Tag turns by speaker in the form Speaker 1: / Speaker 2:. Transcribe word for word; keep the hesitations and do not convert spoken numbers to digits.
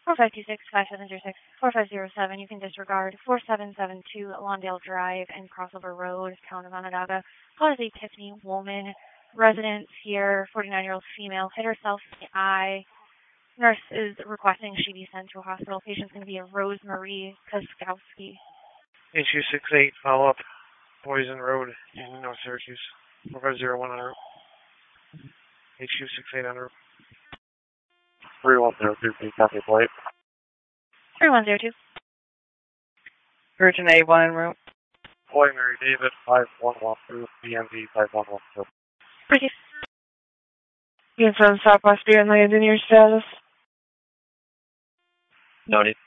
Speaker 1: four five two six, five seven zero six, four five zero seven, you can disregard. four seven seven two, Lawndale Drive and Crossover Road, Town of Onondaga. Call is a Tiffany Woolman, resident here, forty-nine-year-old female, hit herself in the eye. Nurse is requesting she be sent to a hospital. Patient's going to be a Rosemarie Koskowski.
Speaker 2: H U six eight, follow up, Poison Road, Union, North Syracuse, four five zero one on route. H U six eight on route.
Speaker 3: three one zero two, please copy flight.
Speaker 1: three one zero two.
Speaker 4: Virgin A one en route.
Speaker 3: Boy Mary David, five one one two, B M D five one one two.
Speaker 1: Thank you.
Speaker 4: You confirm Southwest Beer and landing your status?
Speaker 3: Noted.